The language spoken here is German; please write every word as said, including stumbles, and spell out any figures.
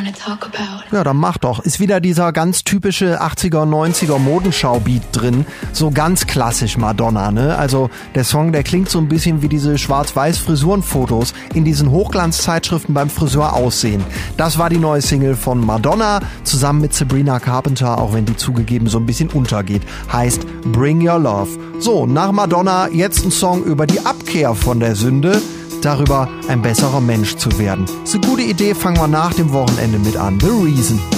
Ja, dann mach doch. Ist wieder dieser ganz typische achtziger, neunziger Modenschau-Beat drin. So ganz klassisch Madonna, ne? Also der Song, der klingt so ein bisschen wie diese schwarz-weiß Frisurenfotos in diesen Hochglanzzeitschriften beim Friseur aussehen. Das war die neue Single von Madonna, zusammen mit Sabrina Carpenter, auch wenn die zugegeben so ein bisschen untergeht. Heißt Bring Your Love. So, nach Madonna jetzt ein Song über die Abkehr von der Sünde. Darüber, ein besserer Mensch zu werden. Ist eine gute Idee, fangen wir nach dem Wochenende mit an. The Reason.